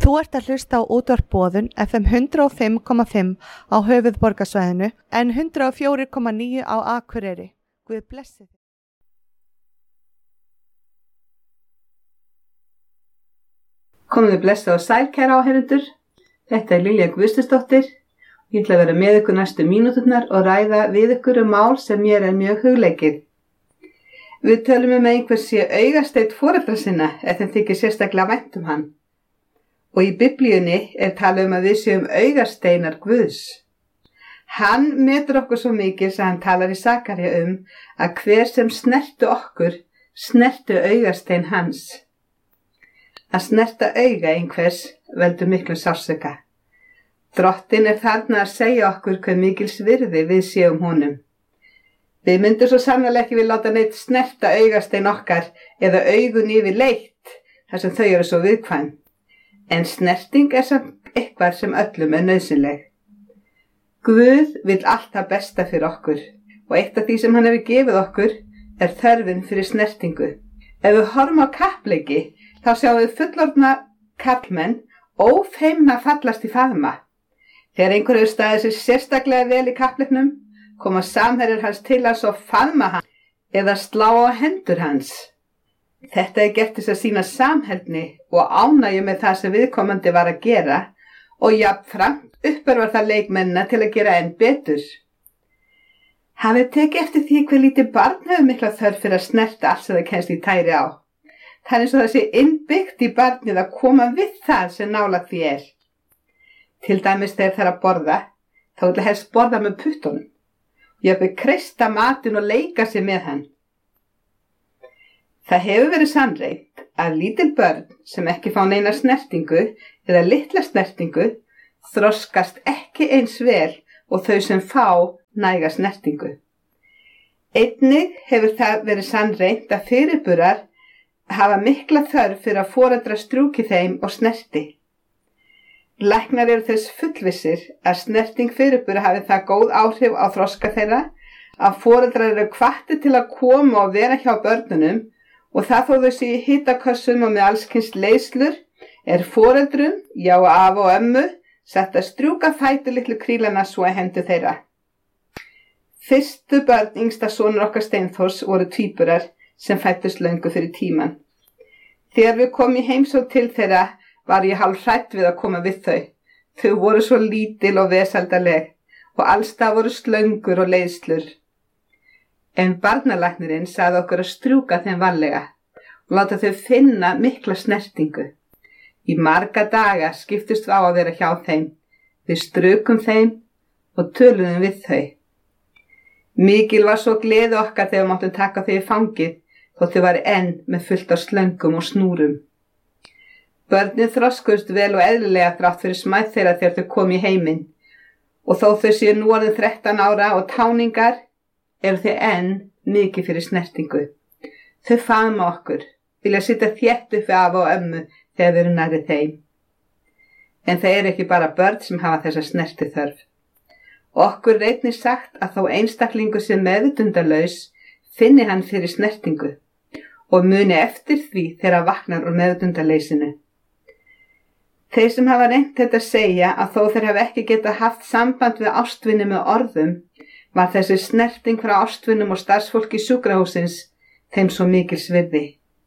Þú ert að hlusta á útvarp Boðun FM 105,5 á höfuðborgarsvæðinu en 104,9 á Akureyri. Guð blessi þig. Komið blessað og sæl kæra áheyrendur. Þetta Lilja Guðstusdóttir. Ég ætla að vera með ykkur næstu mínúturnar og ræða við ykkur mál sem mér mjög hugleikið. Við tölum einhver sé augasteinn foreldra sinna ef þeim þykir sérstaklega vænt hann. Og í Biblíunni talað að við séum augasteinar Guðs. Hann metur okkur svo mikið sem hann talar í Sakaría að hver sem snertu okkur, snertu augastein hans. Að snerta auga einhvers veldur miklu sársauka. Drottinn þarna að segja okkur hve mikils virði við séum honum. Við myndum svo sannarlega ekki við láta neitt snerta augastein okkar eða augun yfir leitt þar sem þau eru svo viðkvæm. En snerting samt eitthvað sem öllum nauðsynleg. Guð vill allt það besta fyrir okkur og eitt af því sem hann hefur gefið okkur þörfin fyrir snertingu. Ef við horfum á kappleiki þá sjáum við fullorðna karlmenn ófeimna fallast í faðma. Þegar einhver hefur staðið sér sérstaklega vel í kappleiknum koma samherjar hans til hans og faðma hann eða slá á hendur hans. Þetta gert þess að sýna samheldni og ánægju með það sem viðkomandi var að gera og jafnframt uppörvar það leikmennina til að gera enn betur. Hafið tekið eftir því hve lítið barn hefur mikla þörf fyrir að snerta allt sem það kemst í tæri á. Það eins og það sé innbyggt í barnið að koma við það sem nálægt því Til dæmis þegar það að borða, þá vil það helst borða með puttunum. Jafnvel kreista matinn og leika sér með hann. Það hefur verið sannreynt að lítil börn sem ekki fá neina snertingu eða litla snertingu þroskast ekki eins vel og þau sem fá næga snertingu. Einnig hefur það verið sannreynt að fyrirburar hafa mikla þörf fyrir að foreldrar strjúki þeim og snerti. Læknar eru þess fullvissir að snerting fyrirbura hafi það góð áhrif á þroska þeirra, að foreldrar eru hvattir til að koma og vera hjá börnunum og það þó þau sé í hitakössum og með allskyns leiðslur foreldrum, já afa og ömmu, sett að strjúka fætur litlu krílana svo að hendur þeirra. Fyrstu börn yngsta sonur okkar Steinþórs voru tvíburar sem fættust löngu fyrir tímann. Þegar við komum í heimsókn til þeirra var ég hálf hrædd við að koma við þau. Þau voru svo lítil og vesaldarleg og allstað voru slöngur og leiðslur. En barnalæknirinn sagði okkur að strjúka þeim varlega og láta þau finna mikla snertingu. Í marga daga skiptust við á að vera hjá þeim. Við strukum þeim og töluðum við þau. Mikil var svo gleði okkar þegar við máttum taka þau í fangið þótt þau var enn með fullt af slöngum og snúrum. Börnin þroskuðust vel og eðlilega þrátt fyrir smæð þeirra þegar þau komu í heiminn og þó þau séu nú orðin 13 ára og táningar eru þau enn mikið fyrir snertingu. Þau faðma okkur, vilja sitja þétt upp við afa og ömmu þegar við erum nærri þeim. En það eru ekki bara börn sem hafa þessa snertiþörf. Okkur einnig sagt að þó einstaklingur sem meðvitundarlaus finni hann fyrir snertingu og muni eftir því þegar hann vaknar úr meðvitundarleysinu. Þeir sem hafa reynt þetta segja að þó þeir hafa ekki getað haft samband við ástvini með orðum, var þessi snerting frá ástvinum og starfsfólki sjúkrahússins þeim svo mikils virði.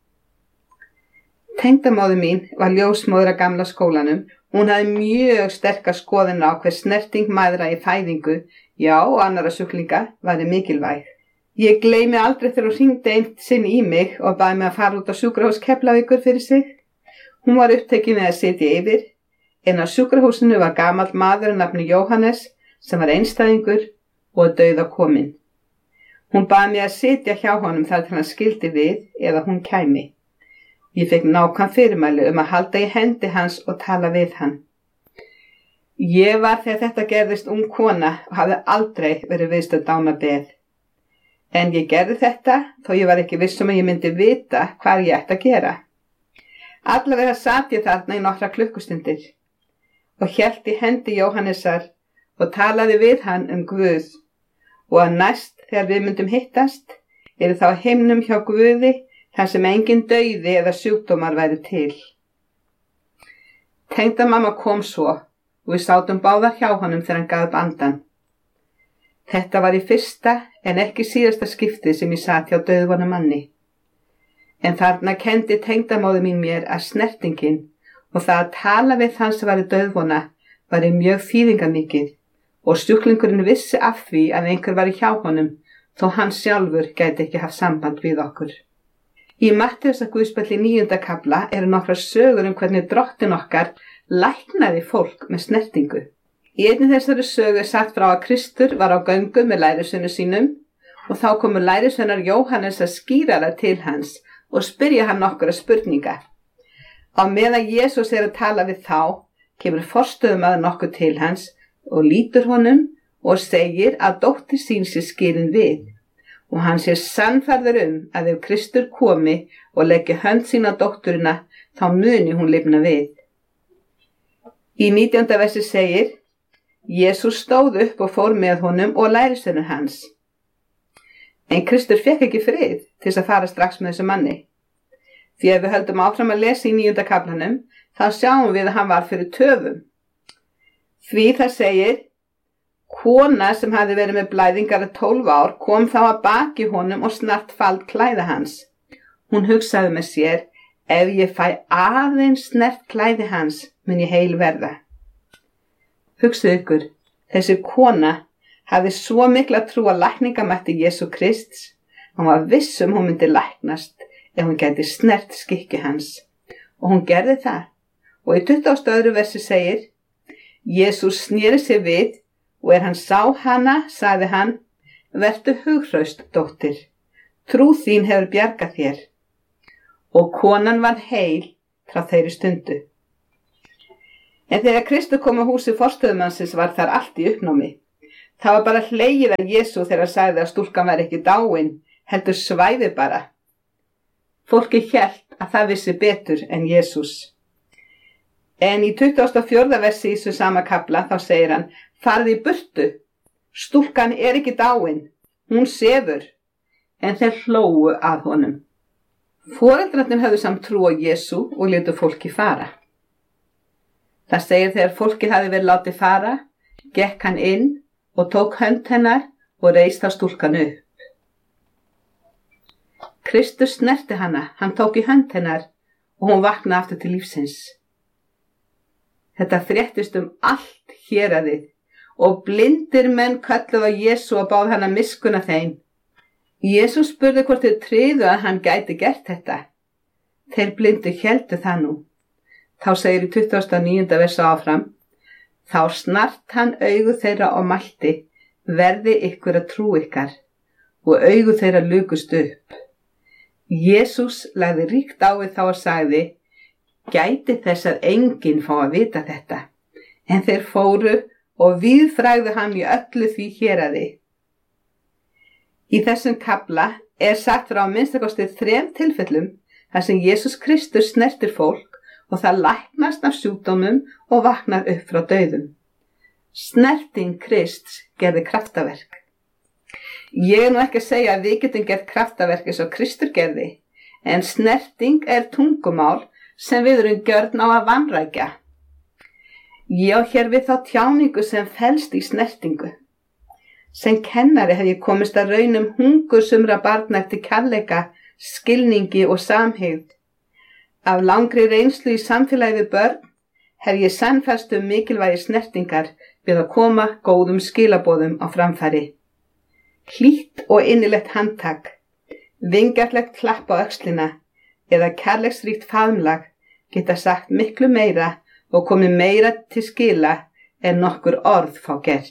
Tengdamóðir mín var ljósmóðir að gamla skólanum. Hún hafði mjög sterka skoðun á hver snerting mæðra í fæðingu, já og annarra sjúklinga, væri mikilvæg. Ég gleymi aldrei þegar hún hringdi einn sinn í mig og baði mig að fara út á sjúkrahús Keflavíkur fyrir sig. Hún var upptekin við að sitja yfir, en á sjúkrahúsinu var gamall maður að nafni Jóhannes sem var einstæðingur og dauða kominn. Hún baði mig að sitja hjá honum þar til hann skildi við eða hún kæmi. Ég fekk nákvæm fyrirmæli að halda í hendi hans og tala við hann. Ég var þegar þetta gerðist ung kona og hafði aldrei verið viðstödd dánarbeð. En ég gerði þetta þó ég var ekki viss að ég myndi vita hvað ég ætti að gera. Allavega sat ég þarna í nokkra klukkustundir og hélt í hendi Jóhannesar og talaði við hann Guð og að næst þegar við myndum hittast þá himnum hjá Guði þar sem engin dauði eða sjúkdómar væru til. Tengdamamma kom svo og við sátum báðar hjá honum þegar hann gaf upp andann. Þetta var í fyrsta en ekki síðasta skiptið sem ég sat hjá dauðvona manni. En þarna kenndi tengdamóðir mín mér að snertingin og það að tala við þann sem væri dauðvona væri mjög þýðingarmikið og sjúklingurinn vissi af því að einhver væri hjá honum þó hann sjálfur gæti ekki haft samband við okkur. Í Mattheusar guðspjalli 9. kafla eru nokkrar sögur hvernig Drottinn okkar læknaði fólk með snertingu. Í einni þessari sögu er sagt frá að Kristur var á göngu með lærisveinum sínum og þá komu lærisveinar Jóhannes að skírara til hans og spyrja hann nokkra spurninga. Á meðan Jesús er að tala við þá, kemur forstöðumaður nokkuð til hans og lítur honum og segir að dóttir sín sé skilin við. Og hann sé sannfærður að ef Kristur komi og leggi hönd sín á dótturina, þá muni hún lifna við. Í 19. versi segir, Jesús stóð upp og fór með honum og lærisveinur hans. En Kristur fekk ekki frið til að fara strax með þessu manni. Því ef við höldum áfram að lesa í 9. kaflanum, þá sjáum við að hann var fyrir töfum. Því það segir, kona sem hafði verið með blæðingar 12 ár kom þá að baki honum og snart fald klæða hans. Hún hugsaði með sér, ef ég fæ aðeins snert klæði hans, mun ég heil verða. Hugsið ykkur, þessi kona hafði svo mikla trú að lækningamætti Jesú Krists, hann var viss hún myndi læknast ef hún gæti snert skikki hans. Og hún gerði það. Og í 22. versi segir, Jesús sneri sér við og hann sá hana, sagði hann, vertu hughraust, dóttir, trú þín hefur bjargað þér. Og konan var heil frá þeirri stundu. En þegar Kristur kom á húsi forstöðumannsins var þar allt í uppnámi. Það var bara hlegið að Jesú þegar hann sagði að stúlkan var ekki dáin, heldur svæfi bara. Fólki hélt að það vissi betur en Jesús. En í 24. versi í þessu sama kafla þá segir hann, farðu í burtu, stúlkan er ekki dáin, hún sefur, en þeir hlógu að honum. Foreldrarnir höfðu samt trú á Jesú og létu fólki fara. Það segir þegar fólkið hafi verið látið fara, gekk hann inn og tók hönd hennar og reist þá stúlkan upp. Kristus snerti hana, hann tók í hönd hennar og hún vaknaði aftur til lífsins. Þetta fréttist allt héraðið og blindir menn kölluðu á Jesú og báðu hann að miskunna þeim. Jesús spurði hvort þeir tryðu að hann gæti gert þetta. Þeir blindu héldu það nú. Þá segir í 29. versi áfram, þá snart hann augu þeirra og mælti, verði ykkur að trú ykkar, og augu þeirra lukust upp. Jesús lagði ríkt á við þá og sagði, gæti þess að enginn fá að vita þetta, en þeir fóru og víðfrægðu hann í öllu því héraði. Í þessum kafla er sagt frá minnstakosti 3 tilfellum þar sem Jesús Kristur snertir fólk og það læknast af sjúkdómum og vaknar upp frá dauðum. Snerting Krists gerði kraftaverk. Ég er nú ekki að segja að við getum gert kraftaverk eins og Kristur gerði, en snerting er tungumál sem við erum gjörn á að vanrækja. Ég á hér við þá tjáningu sem felst í snertingu. Sem kennari hef ég komist að raunum hungur sumra barna eftir kærleika, skilningi og samhygð. Af langri reynslu í samfélagi við börn hef ég sannfæst mikilvægi snertingar við að koma góðum skilaboðum á framfæri. Hlýtt og innilegt handtak, vingjarlegt klapp á öxlina eða kærleiksríkt faðmlag geta sagt miklu meira og komið meira til skila en nokkur orð fá gert.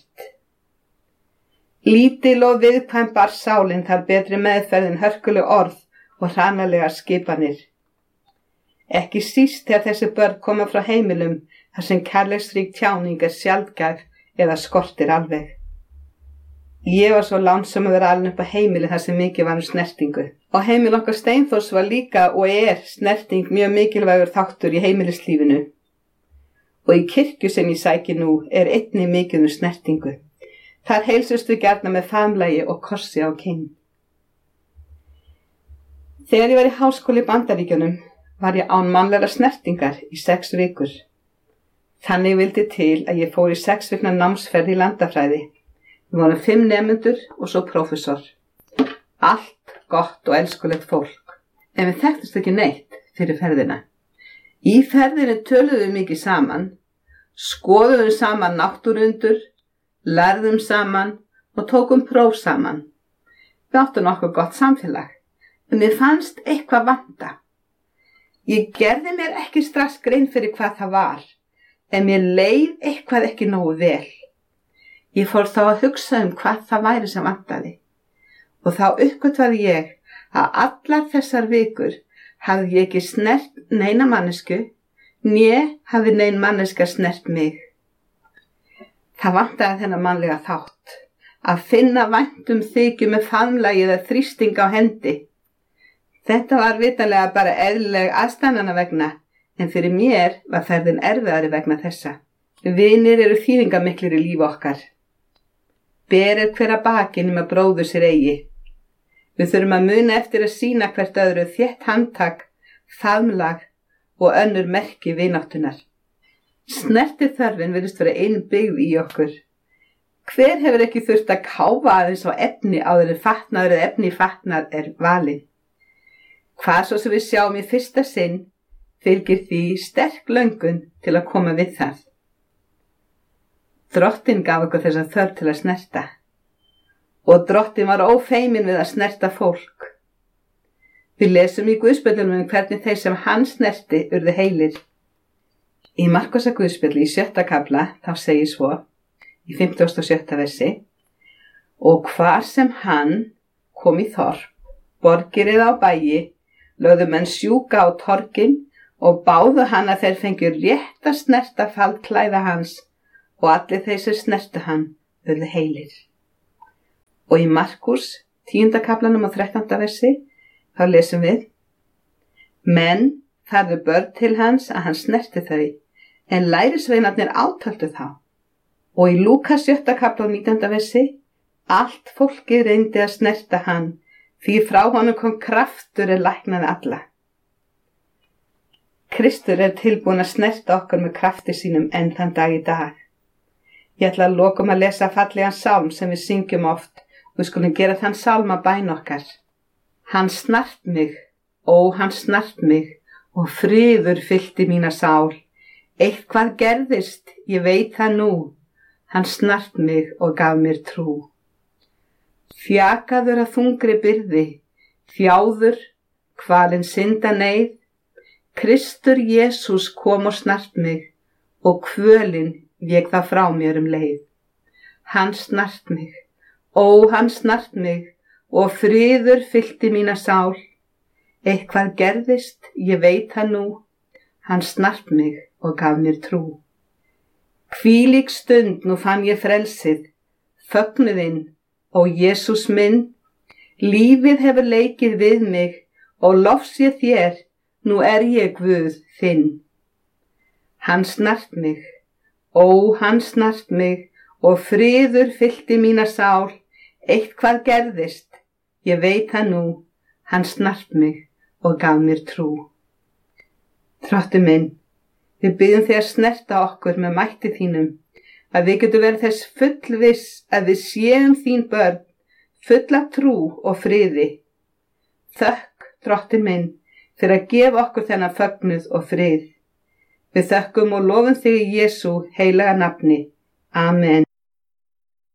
Lítil og viðkvæm bar sálin þar betri meðferð en hörkuleg orð og hranalega skipanir. Ekki síst þegar þessi börn koma frá heimilum þar sem kærleiksrík tjáning er sjaldgæf eða skortir alveg. Ég var svo lánsam að vera alin upp á heimili þar sem mikið var snertingu. Á heimil okkar Steinþórs var líka og er snerting mjög mikilvægur þáttur í heimilislífinu. Og í kirkju sem ég sæki nú er einnig mikið snertingu. Þar heilsust við gjarna með faðmlagi og kossi á kinn. Þegar ég var í háskóla í Bandaríkjunum var ég án mannlegra snertingar í 6 vikur. Þannig vildi til að ég fór í 6 vikna námsferð í landafræði. Við vorum 5 nemendur og svo prófessor. Allt gott og elskulegt fólk. En við þekktust ekki neitt fyrir ferðina. Í ferðinni töluðum við mikið saman, skoðuðum saman náttúruundur, lærðum saman og tókum próf saman. Við áttum nokkuð gott samfélag, en mér fannst eitthvað vanta. Ég gerði mér ekki strax grein fyrir hvað það var, en mér leið eitthvað ekki nógu vel. Ég fór þá að hugsa hvað það væri sem vantaði. Og þá uppgötvaði ég að allar þessar vikur hafði ég ekki snert neina mannesku, né hafði nein manneska snert mig. Það vantaði þennan mannlega þátt, að finna væntum þykju með faðmlagi eða þrýsting á hendi. Þetta var vitanlega bara eðlileg aðstæðnanna vegna, en fyrir mér var ferðin erfiðari vegna þessa. Vinir eru þýðingamiklir í lífi okkar. Ber hver að baki nema bróður sér eigi. Við þurfum að muna eftir að sýna hvert öðru þétt handtak, faðmlag og önnur merki vináttunar. Snertir þörfin virðist vera innbyggð í okkur. Hver hefur ekki þurft að káfa aðeins á efni áður en fatnaður eða efni fatnar er valin? Hvað svo sem við sjáum í fyrsta sinn, fylgir því sterk löngun til að koma við það. Drottinn gaf okkur þessa þörf til að snerta. Og Drottinn var ófeimin við að snerta fólk. Við lesum í Guðspjöllunum hvernig þeir sem hann snerti urðu heilir. Í Markúsar Guðspjalli í 6. kafla þá segir svo, í 57. versi, og hvar sem hann kom í þorp, borgir eða á bæi, lögðu menn sjúka á torgin og báðu hann að þeir fengju rétt að snerta faldklæða hans og allir þeir sem snertu hann urðu heilir. Og í Markús 10. kaflanum og 13. versi þá lesum við, menn færðu börn til hans að hann snerti þau, en lærisveinarnir átöldu þá. Og í Lúkas 7. kafla og 19. versi, allt fólkið reyndi að snerta hann, því frá honum kom kraftur læknaði alla. Kristur tilbúinn að snerta okkur með krafti sínum enn þann dag í dag. Ég ætla að lokum að lesa fallegan sálm sem við syngjum oft og við skulum gera þann sálm að bæn okkar. Hann snart mig, ó hann snart mig og friður fyllti mína sál. Eitthvað gerðist, ég veit það nú. Hann snart mig og gaf mér trú. Fjakaður að þungri byrði, þjáður, kvalinn synda neyð, Kristur Jesús kom og snart mig og kvölin vék það frá mér leið. Hann snart mig, ó hann snart mig og friður fyllti mína sál. Eitthvað gerðist, ég veit það nú, hann snart mig og gaf mér trú. Hvílík stund nú fann ég frelsið, fögnuðinn, ó Jesús minn, lífið hefur leikið við mig og lofs ég þér, nú ég Guð þinn. Hann snart mig, ó hann snart mig og friður fyllti mína sál, eitthvað gerðist, ég veit það nú, hann snart mig og gaf mér trú. Drottinn minn, við biðjum þig að snerta okkur með mætti þínum, að við getum verið þess fullviss að við séum þín börn, full af trú og friði. Þökk, Drottinn minn, fyrir að gefa okkur þennan fögnuð og frið. Við þökkum og lofum þig í Jesú heilaga nafni. Amen.